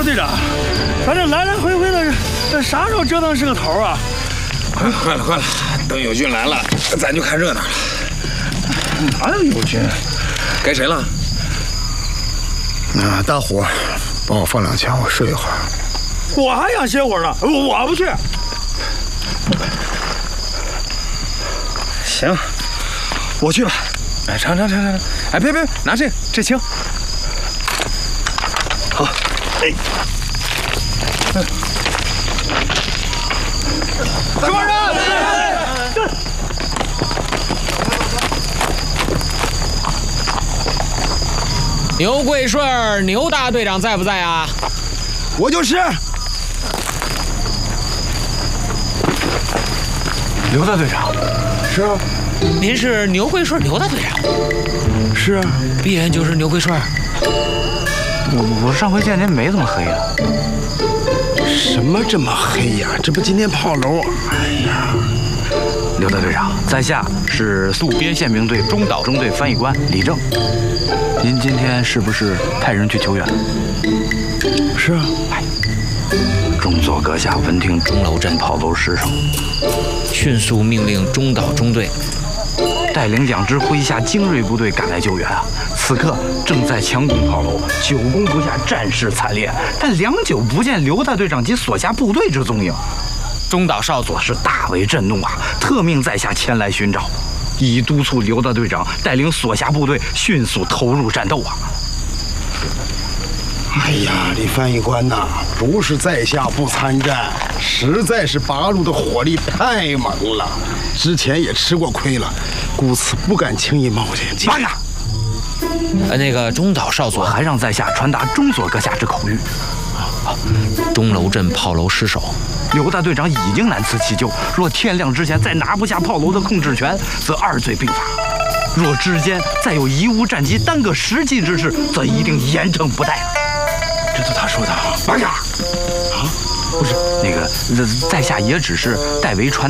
说队长，咱这来来回回的，这啥时候折腾是个头啊？ 快了，等友军来了，咱就看热闹了。 哪有友军？ 该谁了？ 啊，大伙帮我放2枪，我睡一会儿。 我还想歇会儿呢，我不去。行，我去吧。 哎，尝，哎，别，拿这轻。 好，哎， 什么人？ 牛桂顺，牛大队长在不在啊？ 我就是。 刘大队长。 是啊。 您是牛桂顺，牛大队长。 是啊。 必然就是牛桂顺。 我上回见您没这么黑呀。 什么这么黑呀？这不今天炮楼？哎呀， 刘大队长，在下是渡边宪兵队中岛中队翻译官李正。您今天是不是派人去求援？ 是啊。 中佐阁下闻听钟楼镇炮楼失守， 迅速命令中岛中队带领2支麾下精锐部队赶来救援啊！此刻正在强攻炮楼，久攻不下，战事惨烈，但良久不见刘大队长及所辖部队之踪影。中岛少佐是大为震怒啊，特命在下前来寻找，以督促刘大队长带领所辖部队迅速投入战斗啊！ 哎呀，李翻译官呐，不是在下不参战，实在是八路的火力太猛了，之前也吃过亏了，故此不敢轻易冒险。 慢呐！ 那个中岛少佐还让在下传达中佐阁下之口谕。 钟楼镇炮楼失守， 刘大队长已经难辞其咎，若天亮之前再拿不下炮楼的控制权，则2罪并罚；若之间再有贻误战机、耽搁时机之事，则一定严惩不贷。 这都他说的啊！ 哎呀，不是那个，在下也只是代为传。